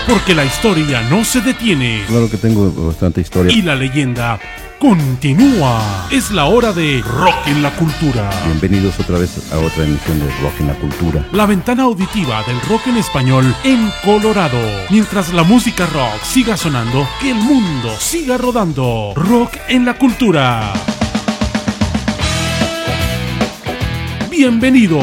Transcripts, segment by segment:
porque la historia no se detiene. Claro que tengo bastante historia. Y la leyenda continúa. Es la hora de Rock en la Cultura. Bienvenidos otra vez a otra emisión de Rock en la Cultura. La ventana auditiva del rock en español en Colorado. Mientras la música rock siga sonando, que el mundo siga rodando. Rock en la Cultura. Bienvenido.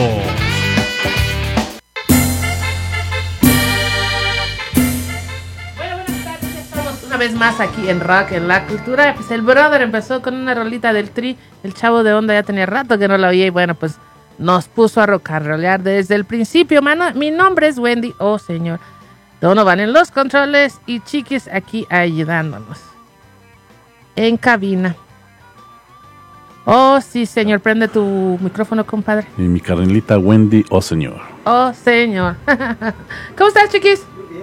Una vez más aquí en Rock en la Cultura. Pues el brother empezó con una rolita del Tri. El chavo de onda ya tenía rato que no la oía y bueno, pues nos puso a rock and rollear desde el principio, mano. Mi nombre es Wendy, oh señor. Donovan en los controles y Chiquis aquí ayudándonos en cabina. Oh sí, señor, prende tu micrófono, compadre. Y mi carnelita Wendy, oh señor. Oh señor. ¿Cómo estás, Chiquis?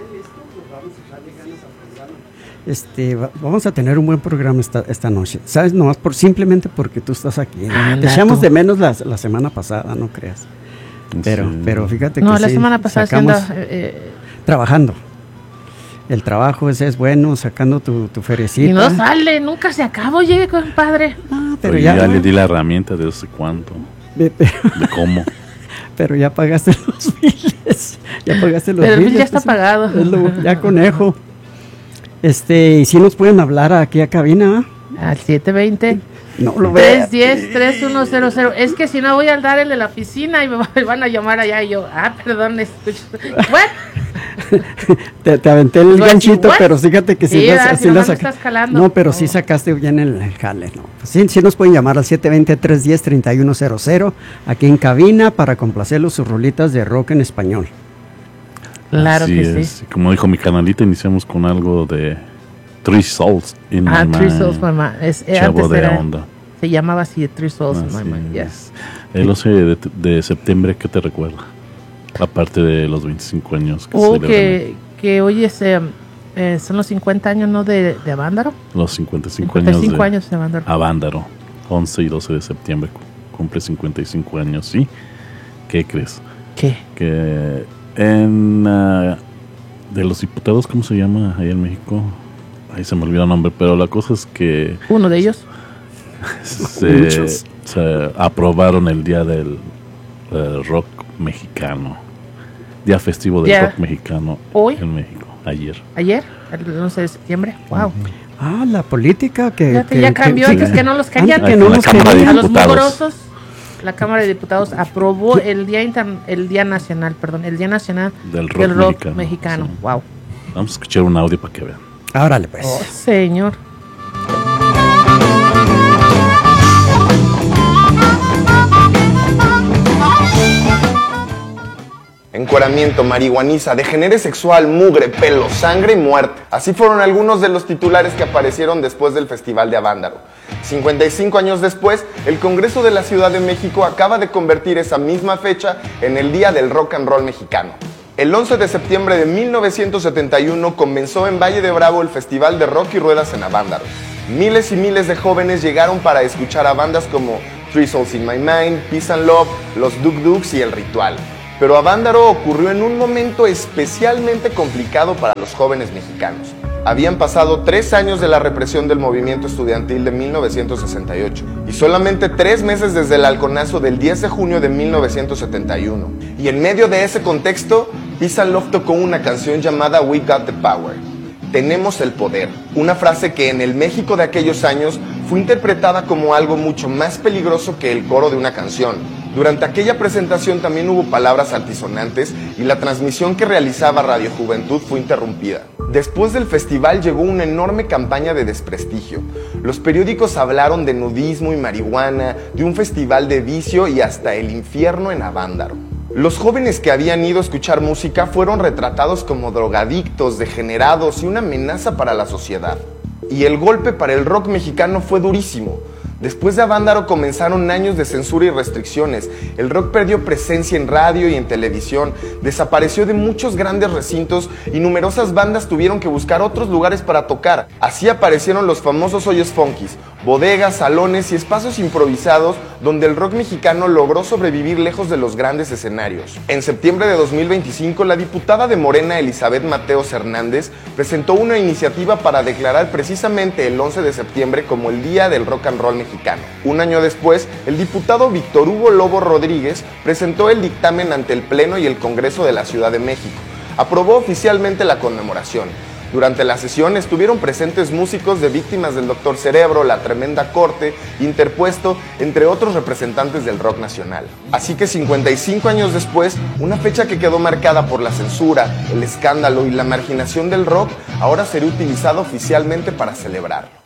Vamos a tener un buen programa esta noche, ¿sabes? Nomás simplemente porque tú estás aquí. Anda, te echamos tú. de menos la semana pasada, no creas. Pero fíjate que no, la sí, semana pasada sacamos, haciendo, trabajando. El trabajo es bueno, sacando tu feriecita. y no sale, nunca se acaba, oye, compadre. Ah, pero Oye, ya le di la herramienta de no sé cuánto, de cómo. Pero ya pagaste los biles. Ya pagaste los Pero el biles. bill ya está pagado. Ya conejo. Y si nos pueden hablar aquí a cabina, ¿va? Al 720 No lo veas. 310-3100. Es que si no voy a dar el de la oficina y me van a llamar allá y yo, perdón, escucho. ¿What? te aventé el Pues, ganchito, ¿what? pero fíjate que Sí, ¿verdad? Si la nomás me saca- estás jalando. No, pero Oh. sí sacaste bien el jale, ¿no? Pues sí nos pueden llamar al 720-310-3100 aquí en cabina para complacerlos sus rolitas de rock en español. Claro Así que es. sí. Como dijo mi canalita, iniciamos con algo de Three Souls in My Three Mind. Souls, mamá. Chavo Antes de era, onda. se llamaba así, Three Souls in Así My Mind. es. Yes. El 11 de septiembre, ¿qué te recuerda? Aparte de los 25 años que se O celebran. que hoy son los 50 años, ¿no? De Avándaro. Los 55 55 años años de Avándaro. Avándaro. 11 y 12 de septiembre cumple 55 años, ¿sí? ¿Qué crees? ¿Qué? Que de los diputados, ¿cómo se llama ahí en México? Ahí se me olvidó el nombre, pero la cosa es que Uno de ellos. Muchos. se aprobaron el día del rock mexicano, día festivo del Ya. rock mexicano ¿Hoy? en México, ayer. Ayer, el 11 de septiembre. Wow. La política Fíjate, ya cambió, antes que no los querían. antes que no La los Cámara de querían. A los Diputados. mugrosos, la Cámara de Diputados aprobó el Día Nacional Del del rock rock mexicano, mexicano. sí. Wow. Vamos a escuchar un audio para que vean. Árale, pues. Oh, señor. Encueramiento, marihuaniza, degenere sexual, mugre, pelo, sangre y muerte. Así fueron algunos de los titulares que aparecieron después del Festival de Avándaro. 55 años después, el Congreso de la Ciudad de México acaba de convertir esa misma fecha en el Día del Rock and Roll Mexicano. El 11 de septiembre de 1971 comenzó en Valle de Bravo el Festival de Rock y Ruedas en Avándaro. Miles y miles de jóvenes llegaron para escuchar a bandas como Three Souls in My Mind, Peace and Love, Los Duk Duks y El Ritual. Pero Avándaro ocurrió en un momento especialmente complicado para los jóvenes mexicanos. Habían pasado 3 años de la represión del movimiento estudiantil de 1968 y solamente 3 meses desde el halconazo del 10 de junio de 1971. Y en medio de ese contexto, Peace and Love tocó una canción llamada We Got the Power. Tenemos el poder, una frase que en el México de aquellos años fue interpretada como algo mucho más peligroso que el coro de una canción. Durante aquella presentación también hubo palabras altisonantes y la transmisión que realizaba Radio Juventud fue interrumpida. Después del festival llegó una enorme campaña de desprestigio. Los periódicos hablaron de nudismo y marihuana, de un festival de vicio y hasta el infierno en Avándaro. Los jóvenes que habían ido a escuchar música fueron retratados como drogadictos, degenerados y una amenaza para la sociedad. Y el golpe para el rock mexicano fue durísimo. Después de Avándaro comenzaron años de censura y restricciones. El rock perdió presencia en radio y en televisión, desapareció de muchos grandes recintos y numerosas bandas tuvieron que buscar otros lugares para tocar. Así aparecieron los famosos hoyos funkis, bodegas, salones y espacios improvisados donde el rock mexicano logró sobrevivir lejos de los grandes escenarios. En septiembre de 2025, la diputada de Morena Elizabeth Mateos Hernández presentó una iniciativa para declarar precisamente el 11 de septiembre como el Día del Rock and Roll mexicano. Un año después, el diputado Víctor Hugo Lobo Rodríguez presentó el dictamen ante el Pleno y el Congreso de la Ciudad de México. Aprobó oficialmente la conmemoración. Durante la sesión estuvieron presentes músicos de Víctimas del Dr. Cerebro, La Tremenda Corte, Interpuesto, entre otros representantes del rock nacional. Así que 55 años después, una fecha que quedó marcada por la censura, el escándalo y la marginación del rock, ahora será utilizada oficialmente para celebrarlo.